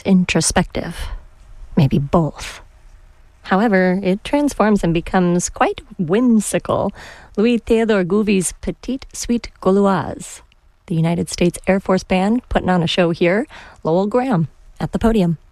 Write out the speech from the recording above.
introspective. Maybe both. However, it transforms and becomes quite whimsical. Louis Theodore Gouvy's Petite Suite Gauloise. The United States Air Force Band putting on a show here. Lowell Graham at the podium.